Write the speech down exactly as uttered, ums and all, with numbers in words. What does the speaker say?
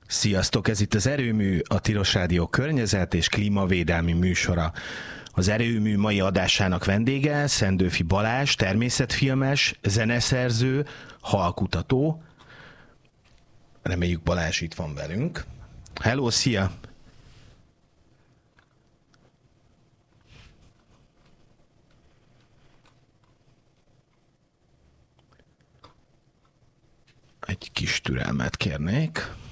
Sziasztok, ez itt az Erőmű, a Tilos Rádió környezet és klímavédelmi műsora. Az Erőmű mai adásának vendége Szendőfi Balázs, természetfilmes, zeneszerző, halkutató. Reméljük Balázs itt van velünk. Hello, szia! Egy kis türelmet kérnék.